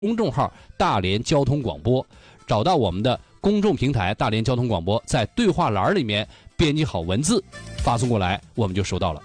公众号大连交通广播，找到我们的公众平台大连交通广播，在对话栏里面编辑好文字发送过来，我们就收到了。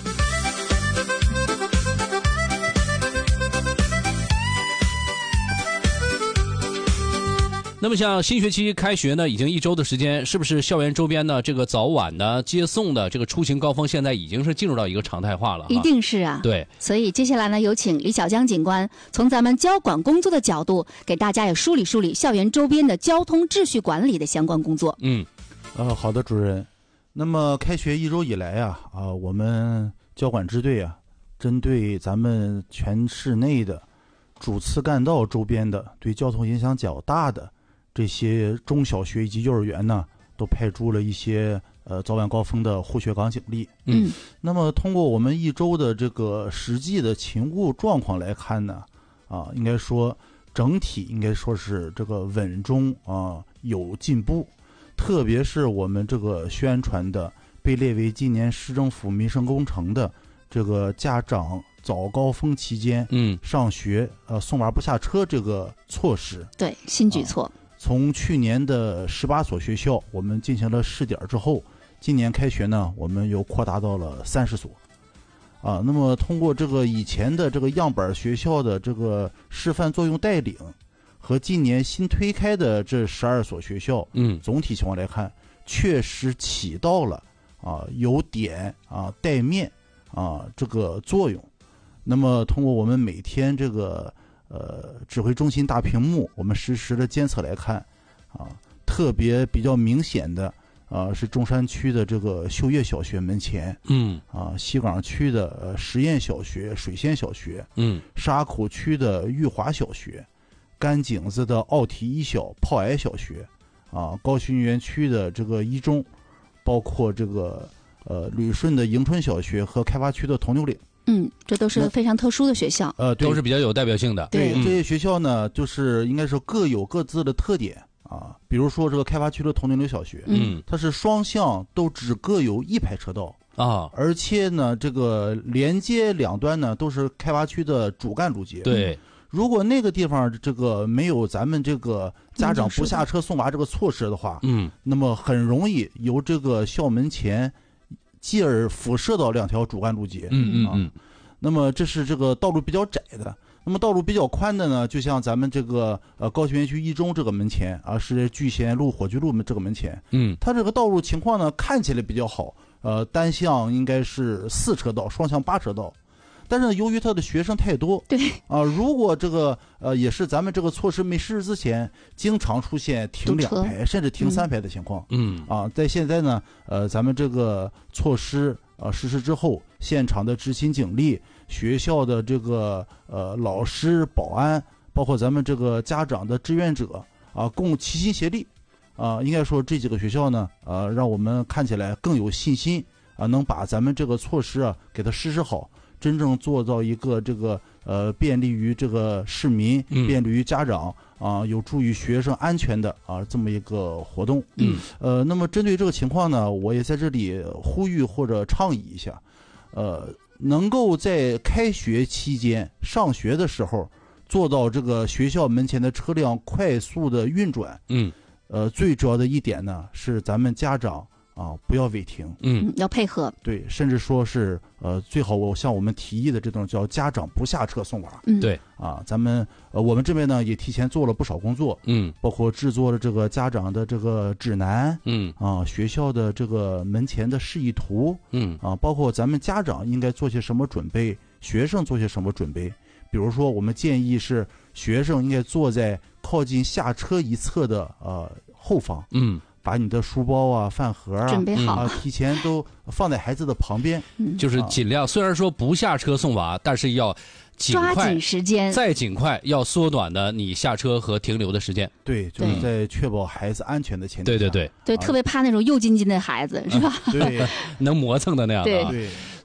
那么像新学期开学呢，已经1周的时间，是不是校园周边呢这个早晚呢接送的这个出行高峰现在已经是进入到一个常态化了？ 一定是啊。 对， 所以接下来呢，有请李小江警官从咱们交管工作的角度，给大家也梳理梳理校园周边的交通秩序管理的相关工作。 好的，主任。那么开学1周以来我们交管支队针对咱们全市内的主次干道周边的对交通影响较大的这些中小学以及幼儿园呢，都派出了一些早晚高峰的护学岗警力。那么通过我们1周的这个实际的勤务状况来看呢，应该说整体应该说是这个稳中有进步，特别是我们这个宣传的被列为今年市政府民生工程的这个家长早高峰期间上学送娃不下车这个措施， 对，新举措。 从去年的18所学校我们进行了试点之后，今年开学呢，我们又扩大到了30所。那么通过这个以前的这个样板学校的这个示范作用带领，和今年新推开的这12所学校，总体情况来看，确实起到了有点带面这个作用。那么通过我们每天这个指挥中心大屏幕我们实时的监测来看特别比较明显的是中山区的这个秀业小学门前，西岗区的实验小学、水仙小学，沙口区的裕华小学，甘井子的奥体一小、炮矮小学，高新园区的这个一中，包括这个旅顺的迎春小学和开发区的铜牛岭。 这都是非常特殊的学校， 都是比较有代表性的。 对，这些学校呢，就是应该说各有各自的特点比如说这个开发区的铜牛岭小学，它是双向都只各有1排车道而且呢，这个连接两端呢都是开发区的主干路街。 对， 如果那个地方这个没有咱们这个家长不下车送娃这个措施的话，那么很容易由这个校门前继而辐射到2条主干路街。那么这是这个道路比较窄的。那么道路比较宽的呢，就像咱们这个高新园区一中这个门前是聚贤路、火炬路这个门前，它这个道路情况呢看起来比较好，单向应该是4车道，双向8车道。但是呢，由于他的学生太多， 对如果这个也是咱们这个措施没实施之前，经常出现停2排甚至停3排的情况。在现在呢，咱们这个措施实施之后，现场的执勤警力、学校的这个老师、保安，包括咱们这个家长的志愿者共齐心协力应该说这几个学校呢让我们看起来更有信心能把咱们这个措施给它实施好，真正做到一个这个便利于这个市民，便利于家长有助于学生安全的这么一个活动。那么针对这个情况呢，我也在这里呼吁或者倡议一下，能够在开学期间上学的时候做到这个学校门前的车辆快速的运转。最主要的一点呢是咱们家长不要违停， 要配合。 对，甚至说是最好像我们提议的这种叫家长不下车送娃。 对咱们我们这边呢也提前做了不少工作，包括制作了这个家长的这个指南，学校的这个门前的示意图，包括咱们家长应该做些什么准备，学生做些什么准备。比如说我们建议是学生应该坐在靠近下车一侧的后方，把你的书包饭盒准备好提前都放在孩子的旁边， 就是尽量虽然说不下车送娃，但是要抓紧时间， 再尽快要缩短的你下车和停留的时间。 对，就是在确保孩子安全的前提下。 对， 特别怕那种幼津津的孩子，是吧？ 对， 能磨蹭的那样的。 对。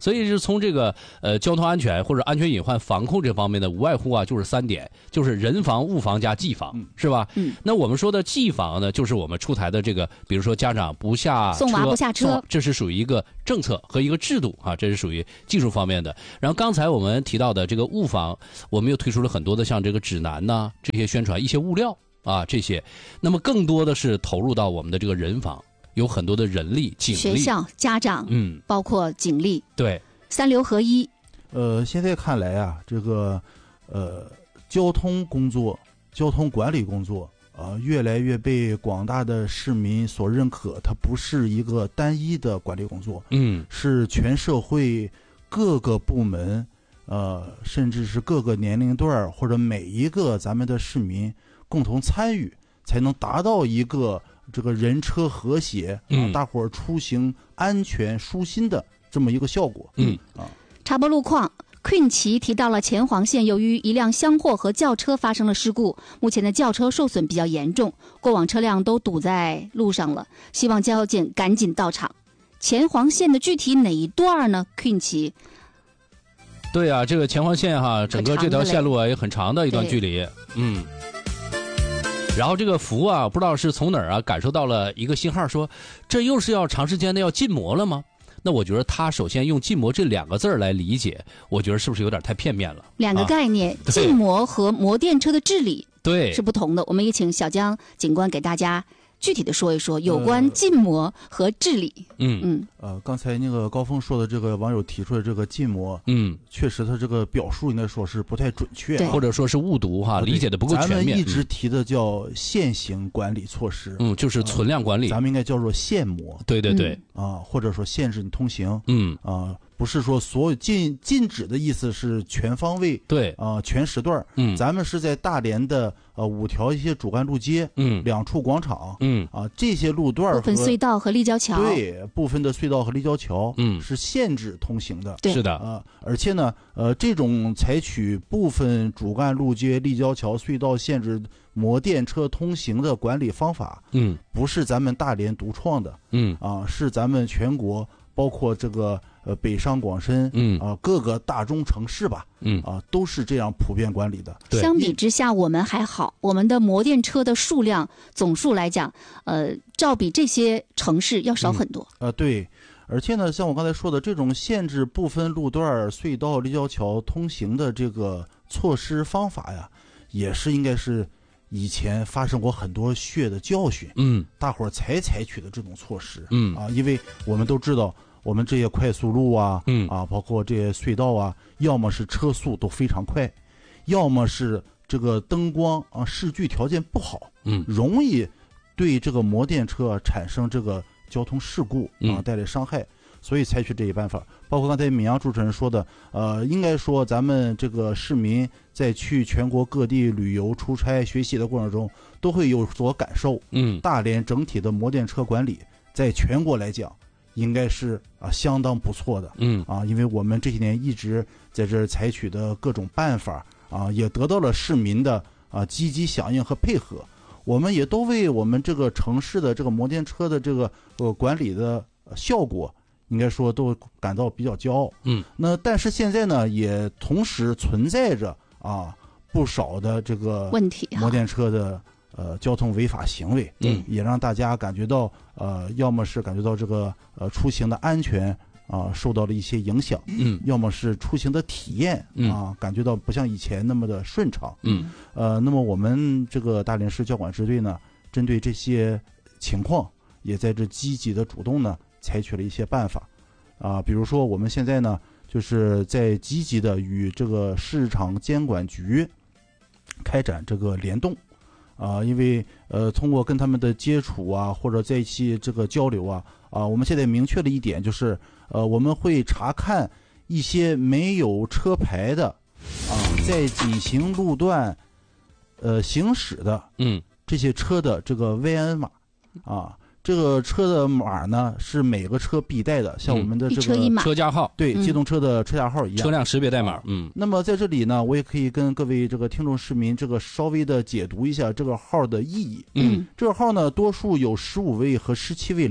所以是从这个交通安全或者安全隐患防控这方面的，无外乎啊就是3点，就是人防、物防加技防，是吧？那我们说的技防呢，就是我们出台的这个，比如说家长不下车， 送娃不下车， 这是属于一个政策和一个制度啊，这是属于技术方面的。然后刚才我们提到的这个物防，我们又推出了很多的像这个指南呐，这些宣传一些物料啊这些，那么更多的是投入到我们的这个人防。有很多的人力、警力、 学校、家长，包括警力， 对 ，3流合一。 现在看来啊，这个交通工作、交通管理工作越来越被广大的市民所认可。它不是一个单一的管理工作，是全社会各个部门，甚至是各个年龄段或者每一个咱们的市民共同参与，才能达到一个这个人车和谐大伙儿出行安全舒心的这么一个效果。 插播路况。Queen 奇提到了前黄线，由于一辆厢货和轿车发生了事故，目前的轿车受损比较严重，过往车辆都堵在路上了，希望交警赶紧到场。前黄线的具体哪一段呢 ？Queen 奇。 对啊，这个前黄线哈，整个这条线路啊也很长的一段距离，然后这个福啊，不知道是从哪儿啊感受到了一个信号，说这又是要长时间的要禁摩了吗？那我觉得他首先用禁摩这2个字来理解，我觉得是不是有点太片面了 ？2个概念，禁摩和摩电车的治理对是不同的。我们也请小江警官给大家具体的说一说有关禁摩和治理。 刚才那个高峰说的这个网友提出的这个禁摩，确实他这个表述应该说是不太准确， 或者说是误读哈，理解的不够全面。 咱们一直提的叫现行管理措施， 就是存量管理， 咱们应该叫做限摩。 对对对， 或者说限制你通行，不是说所有禁止的意思是全方位， 对全时段，咱们是在大连的5条一些主干路街，2处广场，这些路段部分隧道和立交桥， 对，部分的隧道和立交桥，是限制通行的， 是的， 而且呢，这种采取部分主干路街、立交桥、隧道限制摩电车通行的管理方法，不是咱们大连独创的，是咱们全国包括这个北上广深，各个大中城市吧，都是这样普遍管理的。 相比之下，我们还好，我们的摩电车的数量总数来讲，照比这些城市要少很多。 对。而且呢，像我刚才说的，这种限制部分路段、隧道、立交桥通行的这个措施方法呀，也是应该是以前发生过很多血的教训，大伙儿才采取的这种措施，因为我们都知道，我们这些快速路啊，包括这些隧道啊，要么是车速都非常快，要么是这个灯光视距条件不好，容易对这个摩电车产生这个交通事故带来伤害，所以采取这一办法。包括刚才闵阳主持人说的，应该说咱们这个市民在去全国各地旅游、出差、学习的过程中，都会有所感受。大连整体的摩电车管理，在全国来讲，应该是相当不错的。因为我们这些年一直在这采取的各种办法也得到了市民的积极响应和配合。我们也都为我们这个城市的这个摩电车的这个管理的效果，应该说都感到比较骄傲。那但是现在呢，也同时存在着不少的这个问题， 摩电车的交通违法行为，也让大家感觉到要么是感觉到这个出行的安全受到了一些影响，要么是出行的体验感觉到不像以前那么的顺畅，那么我们这个大连市交管支队呢，针对这些情况，也在这积极的主动呢采取了一些办法，比如说我们现在呢，就是在积极的与这个市场监管局开展这个联动，因为通过跟他们的接触或者在一起这个交流我们现在明确了一点，就是我们会查看一些没有车牌的在禁行路段行驶的这些车的这个 VIN 码这个车的码呢是每个车必带的，像我们的这个车架号， 对，机动车的车架号一样， 车辆识别代码。 那么在这里呢，我也可以跟各位这个听众市民这个稍微的解读一下这个号的意义。这个号呢，多数有15位和17位2种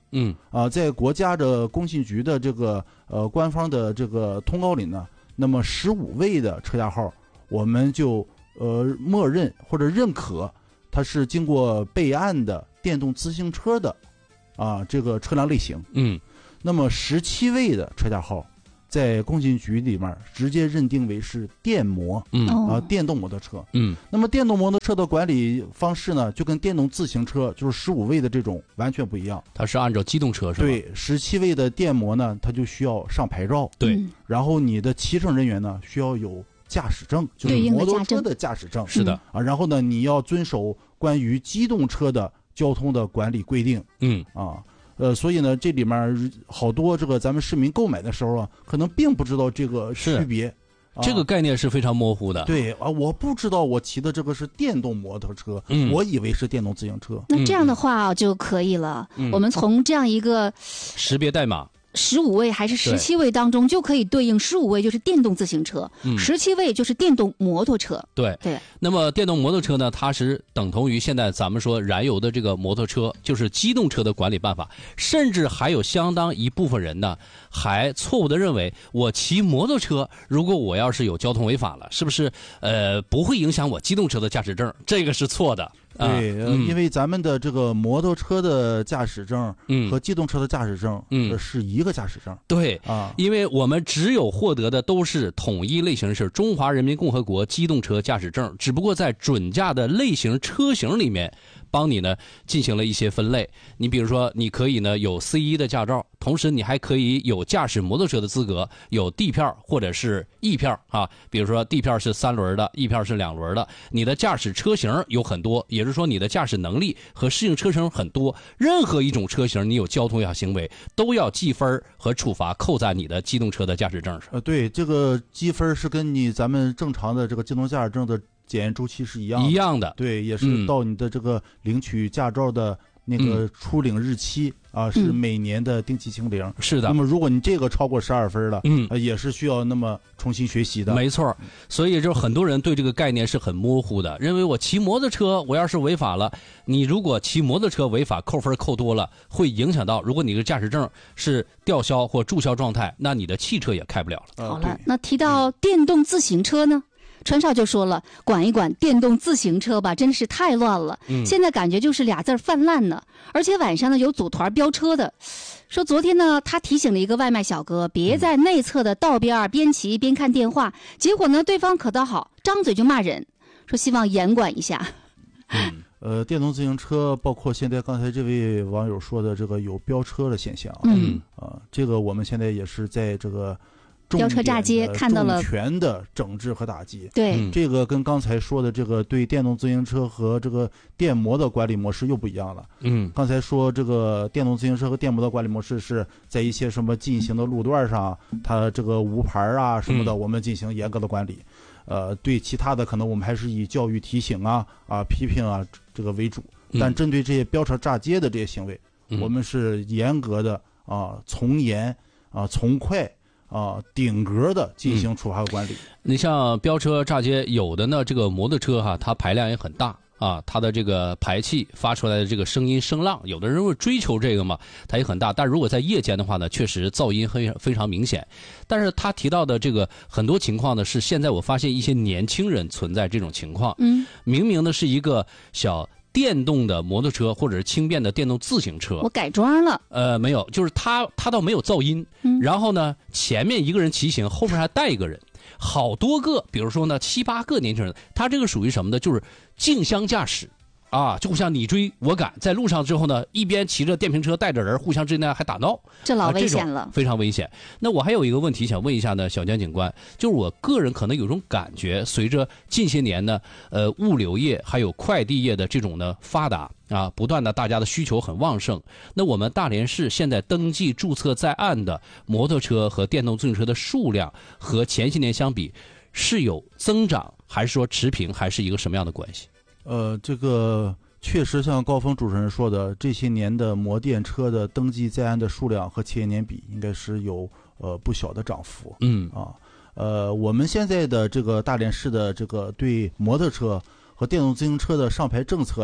在国家的工信局的这个官方的这个通告里呢，那么15位的车架号，我们就默认或者认可它是经过备案的电动自行车的这个车辆类型。那么17位的车架号，在工信局里面直接认定为是电摩，电动摩托车。那么电动摩托车的管理方式呢，就跟电动自行车就是15位的这种完全不一样。 它是按照机动车是吧？ 对，17位的电摩呢，它就需要上牌照。 对， 然后你的骑乘人员呢，需要有驾驶证，就是摩托车的驾驶证。 是的然后呢，你要遵守关于机动车的交通的管理规定。所以呢，这里面好多这个咱们市民购买的时候啊，可能并不知道这个区别， 这个概念是非常模糊的。 对我不知道我骑的这个是电动摩托车，我以为是电动自行车。 那这样的话就可以了。我们从这样一个识别代码 15位还是17位当中，就可以对应15位就是电动自行车，17位就是电动摩托车。 对。那么电动摩托车呢，它是等同于现在咱们说燃油的这个摩托车，就是机动车的管理办法。甚至还有相当一部分人呢，还错误的认为我骑摩托车，如果我要是有交通违法了，是不是不会影响我机动车的驾驶证？这个是错的。 对，因为咱们的这个摩托车的驾驶证和机动车的驾驶证是一个驾驶证。 对因为我们只有获得的都是统一类型是中华人民共和国机动车驾驶证，只不过在准驾的类型车型里面帮你呢进行了一些分类。你比如说，你可以呢有 C1 的驾照，同时你还可以有驾驶摩托车的资格，有 D 票或者是 E 票比如说 D 票是3轮的， E 票是2轮的。你的驾驶车型有很多，也就是说你的驾驶能力和适应车型很多，任何一种车型你有交通违法行为都要记分和处罚扣在你的机动车的驾驶证上。 对，这个积分是跟咱们正常的这个机动驾驶证的检验周期是一样的。对，也是到你的这个领取驾照的那个出领日期是每年的定期清零。 是的。 那么如果你这个超过12分了，也是需要那么重新学习的。 没错。所以就很多人对这个概念是很模糊的，认为我骑摩托车，我要是违法了，你如果骑摩托车违法扣分扣多了，会影响到如果你的驾驶证是吊销或注销状态，那你的汽车也开不了了。 好了，那提到电动自行车呢？川少就说了，管一管电动自行车吧，真是太乱了。现在感觉就是俩字泛滥呢。而且晚上呢有组团飙车的，说昨天呢他提醒了一个外卖小哥，别在内侧的道边边骑边看电话，结果呢对方可倒好，张嘴就骂人，说希望严管一下。 电动自行车包括现在刚才这位网友说的这个有飙车的现象，这个我们现在也是在这个飙车炸街看到了重拳的整治和打击。 对， 这个跟刚才说的这个对电动自行车和这个电摩的管理模式又不一样了。刚才说这个电动自行车和电摩的管理模式是在一些什么进行的路段上，它这个无牌什么的，我们进行严格的管理。对其他的可能我们还是以教育提醒批评这个为主。但针对这些飙车炸街的这些行为，我们是严格的从严从快。顶格的进行处罚和管理。 你像飙车炸街，有的呢这个摩托车它排量也很大它的这个排气发出来的这个声音声浪，有的人会追求这个嘛，它也很大。但如果在夜间的话呢，确实噪音非常明显。但是他提到的这个很多情况呢，是现在我发现一些年轻人存在这种情况。明明呢是一个小电动的摩托车或者是轻便的电动自行车， 我改装了。 没有，就是它倒没有噪音。然后呢，前面一个人骑行，后面还带一个人，好多个，比如说呢7、8个年轻人，他这个属于什么呢？就是竞相驾驶。就像你追我赶，在路上之后呢，一边骑着电瓶车带着人，互相之间还打闹， 这老危险了， 非常危险。那我还有一个问题想问一下呢，小江警官，就是我个人可能有种感觉，随着近些年呢，物流业还有快递业的这种呢发达不断的大家的需求很旺盛，那我们大连市现在登记注册在案的摩托车和电动自行车的数量和前些年相比，是有增长，还是说持平，还是一个什么样的关系？ 这个确实像高峰主持人说的，这些年的摩电车的登记在案的数量和前年比，应该是有不小的涨幅。我们现在的这个大连市的这个对摩托车和电动自行车的上牌政策呀，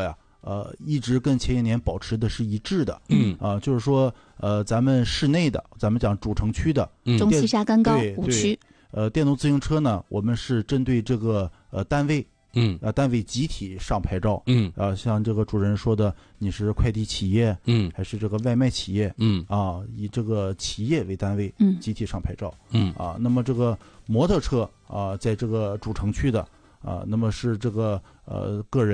一直跟前些年保持的是一致的。就是说咱们市内的，咱们讲主城区的， 中西沙干高5区， 电动自行车呢，我们是针对这个单位。单位集体上牌照，像这个主任说的，你是快递企业，还是这个外卖企业，以这个企业为单位，集体上牌照，那么这个摩托车在这个主城区的，那么是这个个人。